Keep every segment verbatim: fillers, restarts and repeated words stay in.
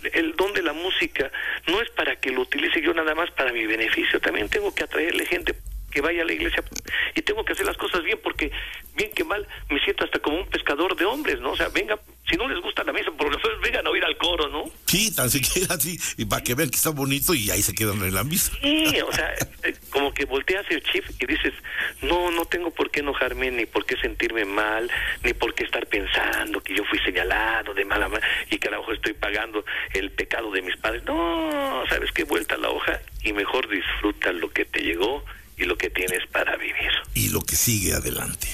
el don de la música no es para que lo utilice yo nada más para mi beneficio, también tengo que atraerle gente que vaya a la iglesia y tengo que hacer las cosas bien, porque bien que mal me siento hasta como un pescador de hombres, ¿no? O sea, venga, si no les gusta la misa, por lo menos vengan a oír al coro, ¿no? Sí, tan siquiera así, y para que vean que está bonito y ahí se quedan en la misa. Sí, o sea, como que volteas el chip y dices, no, no tengo por qué enojarme, ni por qué sentirme mal, ni por qué estar pensando que yo fui señalado de mala manera y que a lo mejor estoy pagando el pecado de mis padres. No, ¿sabes qué? Vuelta la hoja y mejor disfruta lo que te llegó y lo que tienes para vivir. Y lo que sigue adelante.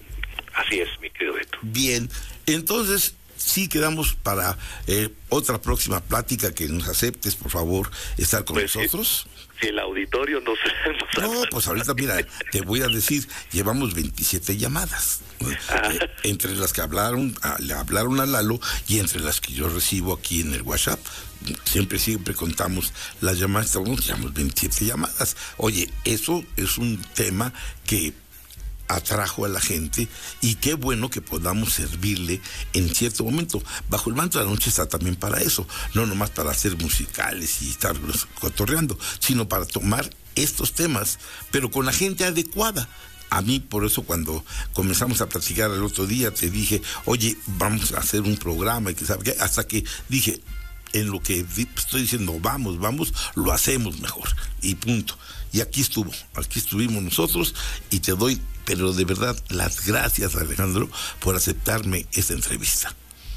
Así es, mi querido Beto. Bien, entonces sí quedamos para eh, otra próxima plática, que nos aceptes, por favor, estar con pues nosotros. Si, si el auditorio nos... nos no, pues ahorita, mira, te voy a decir, llevamos veintisiete llamadas, ah. eh, entre las que hablaron, a, le hablaron a Lalo y entre las que yo recibo aquí en el WhatsApp. Siempre, siempre contamos las llamadas, llevamos veintisiete llamadas. Oye, eso es un tema que atrajo a la gente y qué bueno que podamos servirle en cierto momento. Bajo el manto de la noche está también para eso, no nomás para hacer musicales y estar cotorreando, sino para tomar estos temas, pero con la gente adecuada. A mí, por eso, cuando comenzamos a platicar el otro día, te dije, oye, vamos a hacer un programa, y que sabe qué, hasta que dije, en lo que estoy diciendo, vamos, vamos, lo hacemos mejor, y punto. Y aquí estuvo, aquí estuvimos nosotros, y te doy, pero de verdad, las gracias, Alejandro, por aceptarme esta entrevista.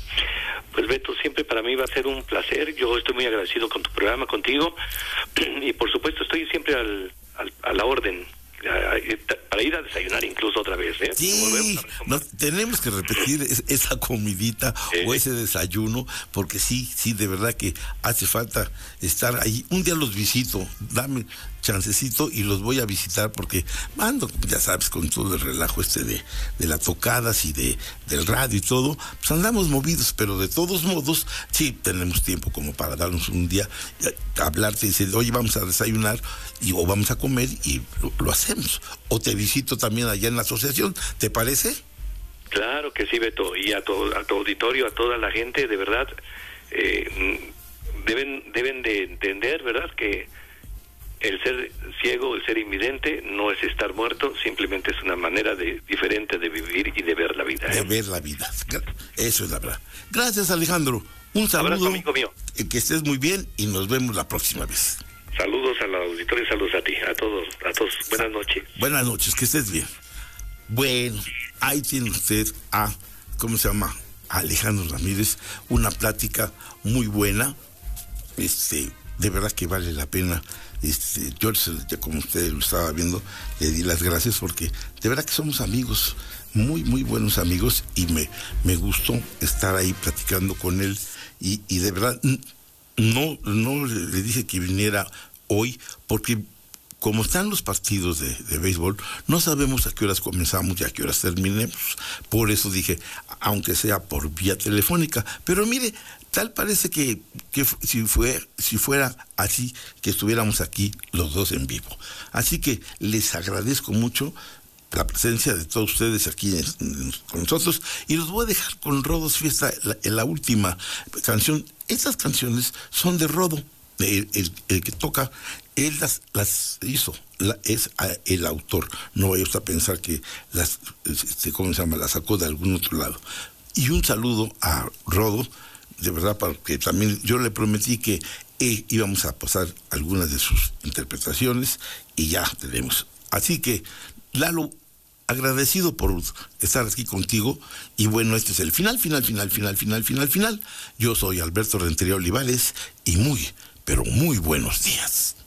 Pues Beto, siempre para mí va a ser un placer. Yo estoy muy agradecido con tu programa, contigo, y por supuesto estoy siempre al, al, a la orden, para ir a desayunar incluso otra vez, ¿eh? Sí, no, tenemos que repetir es, esa comidita ¿Eh? o ese desayuno, porque sí, sí, de verdad que hace falta estar ahí. Un día los visito, dame chancecito y los voy a visitar, porque ando, ya sabes, con todo el relajo este de, de las tocadas y de del radio y todo, pues andamos movidos, pero de todos modos, sí, tenemos tiempo como para darnos un día, hablarte y decir, oye, vamos a desayunar y, o vamos a comer, y lo, lo hacemos. O te visito también allá en la asociación, ¿te parece? Claro que sí, Beto, y a tu, a tu auditorio, a toda la gente, de verdad, eh, deben, deben de entender, ¿verdad?, que el ser ciego, el ser invidente, no es estar muerto, simplemente es una manera de, diferente de vivir y de ver la vida. ¿eh? De ver la vida, eso es la verdad. Gracias, Alejandro, un saludo. Abrazo, amigo mío. Que estés muy bien y nos vemos la próxima vez. Saludos al auditorio y saludos a ti, a todos, a todos. Buenas noches. Buenas noches, que estés bien. Bueno, ahí tiene usted a, ¿cómo se llama?, Alejandro Ramírez, una plática muy buena, este, de verdad que vale la pena. Este, yo, como usted lo estaba viendo, le di las gracias porque de verdad que somos amigos, muy, muy buenos amigos, y me, me gustó estar ahí platicando con él, y, y de verdad, no, no le dije que viniera hoy, porque como están los partidos de, de béisbol, no sabemos a qué horas comenzamos y a qué horas terminemos. Por eso dije, aunque sea por vía telefónica, pero mire, tal parece que, que si, fue, si fuera así, que estuviéramos aquí los dos en vivo. Así que les agradezco mucho la presencia de todos ustedes aquí en, en, con nosotros, y los voy a dejar con Rodos Fiesta, la, la última canción. Estas canciones son de Rodo, el, el, el que toca, él las, las hizo, la, es a, el autor. No vaya usted a pensar que las, este, ¿cómo se llama?, las sacó de algún otro lado. Y un saludo a Rodo, de verdad, porque también yo le prometí que eh, íbamos a pasar algunas de sus interpretaciones, y ya tenemos. Así que, Lalo, agradecido por estar aquí contigo, y bueno, este es el final, final, final, final, final, final, final. Yo soy Alberto Rentería Olivares, y muy, pero muy buenos días.